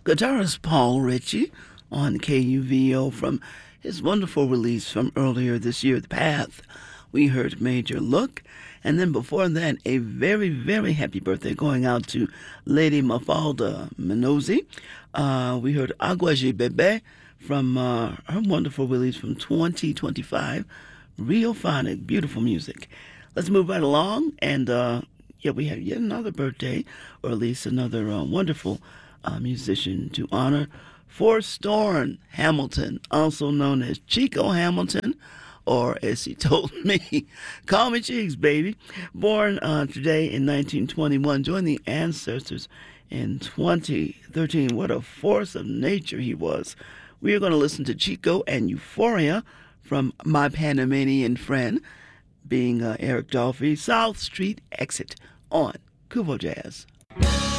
Guitarist Paul Ritchie on KUVO from his wonderful release from earlier this year, The Path. We heard Major Look, and then before that, a very, very happy birthday going out to Lady Mafalda Minozi. We heard Aguaji Bebe from her wonderful release from 2025, Riophonic, beautiful music. Let's move right along, and we have yet another birthday, or at least another wonderful musician to honor. Forstorn Hamilton, also known as Chico Hamilton, or as he told me, call me Cheeks, baby. Born today in 1921, joined the ancestors in 2013. What a force of nature he was. We are going to listen to Chico and Euphoria from My Panamanian Friend, being Eric Dolphy, South Street Exit on Kuvo Jazz.